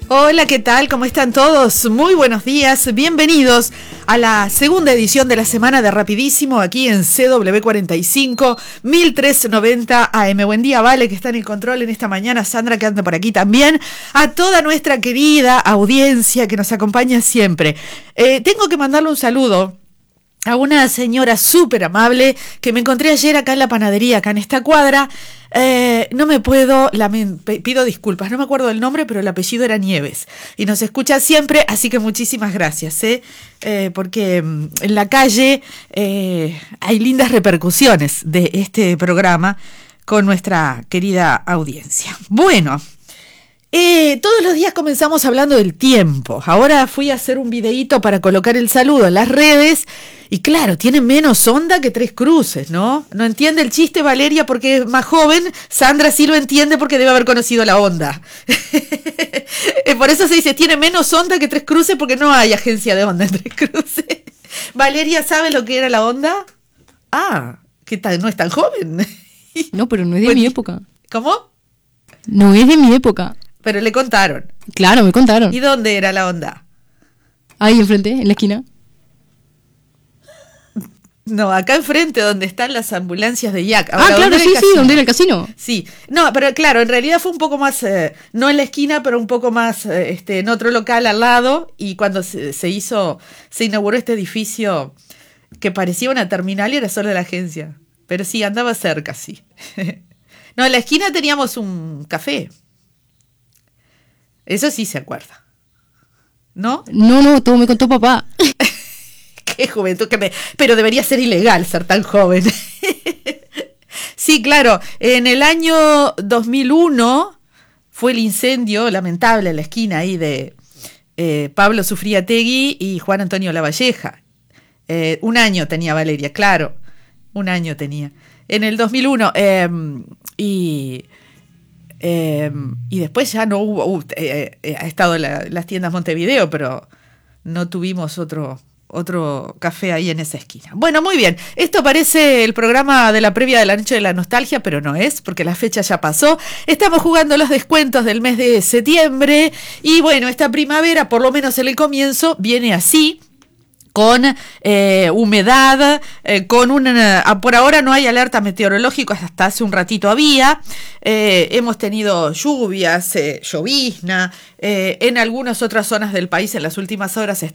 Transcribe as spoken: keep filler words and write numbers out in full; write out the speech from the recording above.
Hola, ¿qué tal? ¿Cómo están todos? Muy buenos días, bienvenidos a la segunda edición de la semana de Rapidísimo aquí en C W cuarenta y cinco, mil trescientos noventa A M. Buen día, Vale, que está en el control en esta mañana, Sandra, que anda por aquí también, a toda nuestra querida audiencia que nos acompaña siempre. Eh, tengo que mandarle un saludo a una señora súper amable que me encontré ayer acá en la panadería, acá en esta cuadra. Eh, no me puedo, lament- pido disculpas, no me acuerdo del nombre, pero el apellido era Nieves. Y nos escucha siempre, así que muchísimas gracias, ¿eh? Eh, porque mm, en la calle eh, hay lindas repercusiones de este programa con nuestra querida audiencia. Bueno. Eh, todos los días comenzamos hablando del tiempo. Ahora fui a hacer un videíto para colocar el saludo en las redes y claro, tiene menos onda que Tres Cruces, ¿no? No entiende el chiste Valeria porque es más joven, Sandra sí lo entiende porque debe haber conocido la onda. Por eso se dice, tiene menos onda que Tres Cruces porque no hay agencia de onda en Tres Cruces. Valeria, ¿sabe lo que era la onda? Ah, ¿qué tal? No es tan joven. No, pero no es de Pues, mi época. ¿Cómo? No es de mi época. Pero le contaron. Claro, me contaron. ¿Y dónde era la onda? Ahí enfrente, en la esquina. No, acá enfrente donde están las ambulancias de Jack. Ahora, ah, claro, ¿dónde sí, era el sí, casino? donde era el casino. Sí, no, pero claro, en realidad fue un poco más, eh, no en la esquina, pero un poco más eh, este, en otro local al lado. Y cuando se, se hizo, se inauguró este edificio que parecía una terminal y era solo la agencia. Pero sí, andaba cerca, sí. No, en la esquina teníamos un café. Eso sí se acuerda. ¿No? No, no, todo me contó papá. Qué juventud que me... Pero debería ser ilegal ser tan joven. Sí, claro. En el año dos mil uno fue el incendio lamentable en la esquina ahí de eh, Pablo Sufriategui y Juan Antonio Lavalleja. Eh, un año tenía Valeria, claro. Un año tenía. En el dos mil uno. Eh, y... Eh, y después ya no hubo, uh, eh, eh, ha estado la, las tiendas Montevideo, pero no tuvimos otro, otro café ahí en esa esquina. Bueno, muy bien, esto parece el programa de la previa de la noche de la nostalgia, pero no es, porque la fecha ya pasó. Estamos jugando los descuentos del mes de septiembre y bueno, esta primavera, por lo menos en el comienzo, viene así. Con eh, humedad, eh, con una... Por ahora no hay alerta meteorológica, hasta hace un ratito había. Eh, hemos tenido lluvias, eh, llovizna. Eh, en algunas otras zonas del país en las últimas horas